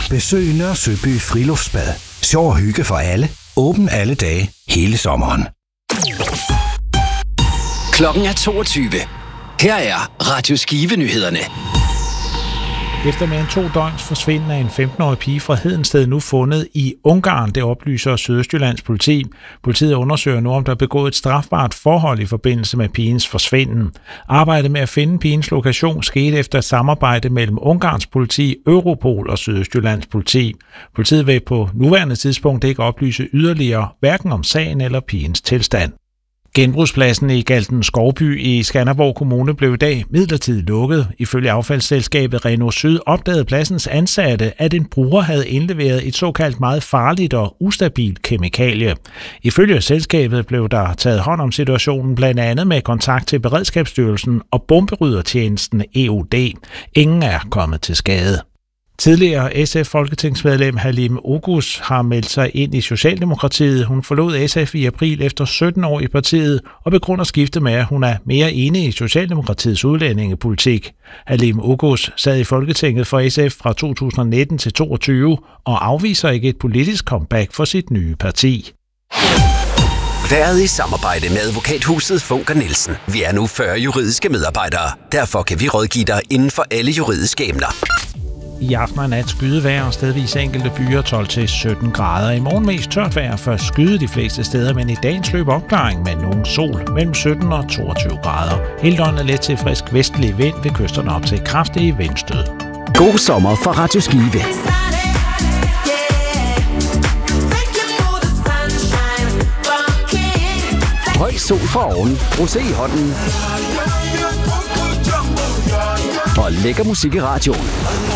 Besøg Nørre Søby Friluftsbad. Sjov og hygge for alle. Åben alle dage, hele sommeren. Klokken er 22. Her er Radio Skive-nyhederne. Efter mere end 2 døgns forsvinden af en 15-årig pige fra Hedensted nu fundet i Ungarn, det oplyser Sydøstjyllands politi. Politiet undersøger nu, om der er begået et strafbart forhold i forbindelse med pigens forsvinden. Arbejdet med at finde pigens lokation skete efter et samarbejde mellem Ungarns politi, Europol og Sydøstjyllands politi. Politiet vil på nuværende tidspunkt ikke oplyse yderligere, hverken om sagen eller pigens tilstand. Genbrugspladsen i Galten Skovby i Skanderborg Kommune blev i dag midlertidigt lukket. Ifølge affaldsselskabet Renault Syd opdagede pladsens ansatte, at en bruger havde indleveret et såkaldt meget farligt og ustabilt kemikalie. Ifølge selskabet blev der taget hånd om situationen blandt andet med kontakt til Beredskabsstyrelsen og bomberyddertjenesten EOD. Ingen er kommet til skade. Tidligere SF-folketingsmedlem Halime Oguz har meldt sig ind i Socialdemokratiet. Hun forlod SF i april efter 17 år i partiet og begrunder skiftet med, at hun er mere enig i Socialdemokratiets udlændingepolitik. Halime Oguz sad i Folketinget for SF fra 2019 til 2022 og afviser ikke et politisk comeback for sit nye parti. Været i samarbejde med advokathuset Funker Nielsen. Vi er nu 40 juridiske medarbejdere. Derfor kan vi rådgive dig inden for alle juridiske emner. I aften og nat skydevejr og stedvis enkelte byer 12-17 grader. I morgen mest tørt vejr, først skyde de fleste steder, men i dagens løb opklaring med nogen sol mellem 17 og 22 grader. Hele døgnet let til frisk vestlig vind ved kysterne op til kraftige vindstød. God sommer fra Radio Skive. Høj sol for oven, rosé i hånden og lækker musik i radioen.